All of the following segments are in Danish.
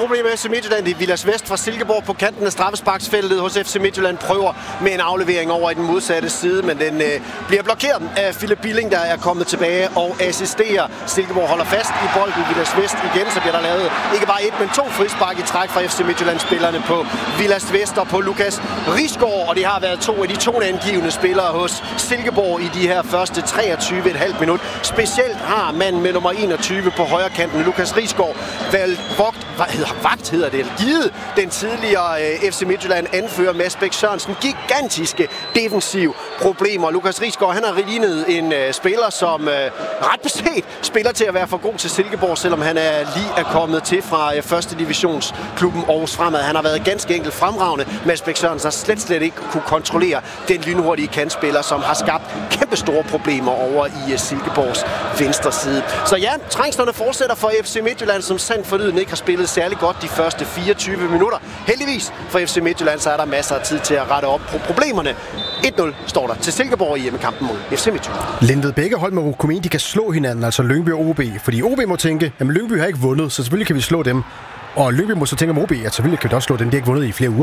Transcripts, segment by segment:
problem med FC Midtjylland. Det er Vilas Vest fra Silkeborg på kanten af straffesparksfeltet hos FC Midtjylland. Prøver med en aflevering over i den modsatte side, men den bliver blokeret af Philip Billing, der er kommet tilbage og assisterer. Silkeborg holder fast i bolden. Vilas Vest igen, så bliver der lavet ikke bare et, men 2 frispark i træk fra FC Midtjylland-spillerne på Vilas Vest og på Lukas Risgaard. Og det har været 2 af de toneangivende spillere hos Silkeborg i de her første 23,5 minut. Specielt har manden med nummer 21 på højre kanten, Lukas Risgaard, givet den tidligere FC Midtjylland anfører Mads Bæk Sørensen gigantiske defensiv problemer. Lukas Risgaard, han har lignet en spiller, som ret beset spiller til at være for god til Silkeborg, selvom han lige er kommet til fra første divisionsklubben Aarhus Fremad. Han har været ganske enkelt fremragende. Mads Bæk Sørensen har slet ikke kunne kontrollere den lynhurtige kantspiller, som har skabt kæmpe store problemer over i Silkeborgs venstre side. Så ja, trængslerne fortsætter for FC Midtjylland, som sandt for lyden ikke har spillet særlig godt de første 24 minutter. Heldigvis for FC Midtjylland, så er der masser af tid til at rette op på problemerne. 1-0 står der til Silkeborg i hjemmekampen mod FC Midtjylland. Lindet begge hold med Rukumien, de kan slå hinanden, altså Lyngby og OB. Fordi OB må tænke, at Lyngby har ikke vundet, så selvfølgelig kan vi slå dem. Og Lyngby må så tænke om OB, at selvfølgelig kan vi også slå dem, de har ikke vundet i flere uger.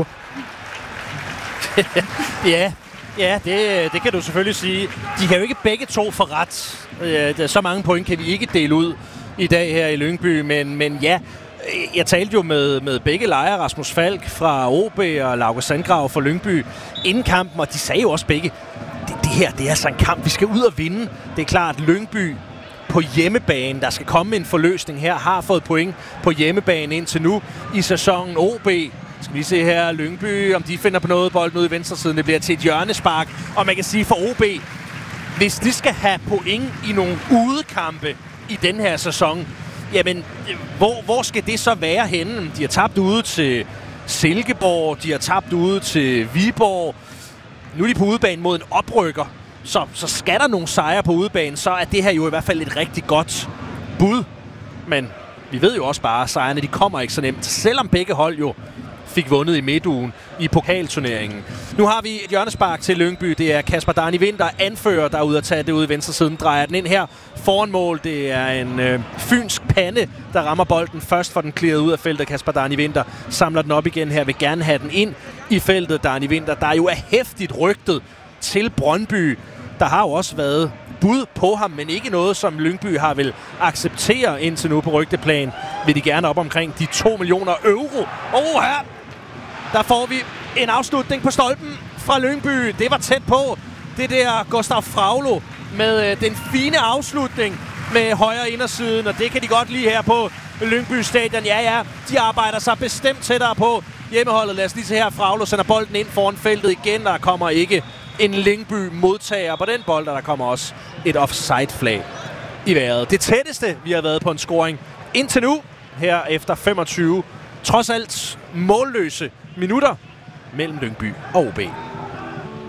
Ja, det kan du selvfølgelig sige. De kan jo ikke begge to få ret. Så mange point kan vi ikke dele ud i dag her i Lyngby, men ja, jeg talte jo med begge lejre, Rasmus Falk fra OB og Lauke Sandgrav fra Lyngby inden kampen, og de sagde jo også begge, det her, det er altså en kamp, vi skal ud og vinde. Det er klart, Lyngby på hjemmebane, der skal komme en forløsning her, har fået point på hjemmebane indtil nu i sæsonen. OB, skal vi se her, Lyngby, om de finder på noget, bolden ude i venstresiden, det bliver til et hjørnespark, og man kan sige for OB, hvis de skal have point i nogle udekampe i den her sæson, jamen, hvor skal det så være henne? De har tabt ude til Silkeborg, de har tabt ude til Viborg. Nu er de på udebane mod en oprykker, så skal der nogle sejre på udebane, så er det her jo i hvert fald et rigtig godt bud. Men vi ved jo også bare, at sejrene de kommer ikke så nemt, selvom begge hold jo fik vundet i midtugen i pokalturneringen. Nu har vi et hjørnespark til Lyngby. Det er Kasper Darni Winther, anfører, der er ude at tage det ude i venstre siden. Drejer den ind her foran mål. Det er en fynsk pande, der rammer bolden først, for den clearet ud af feltet. Kasper Darni Winther samler den op igen her. Vil gerne have den ind i feltet. Darni Winther, der jo er hæftigt rygtet til Brøndby. Der har jo også været bud på ham, men ikke noget, som Lyngby har vil acceptere indtil nu på rygteplan. Vil de gerne op omkring de 2 millioner euro. Her der får vi en afslutning på stolpen fra Lyngby. Det var tæt på. Det der Gustav Fraglo med den fine afslutning med højre indersiden, og det kan de godt lide her på Lyngby Stadion. Ja, de arbejder sig bestemt tættere på hjemmeholdet. Lad os lige se her. Fraglo sender bolden ind foran feltet igen. Der kommer ikke en Lyngby modtager på den bold, og der kommer også et offside-flag i vejret. Det tætteste, vi har været på en scoring indtil nu, her efter 25, trods alt målløse minutter mellem Lyngby og OB.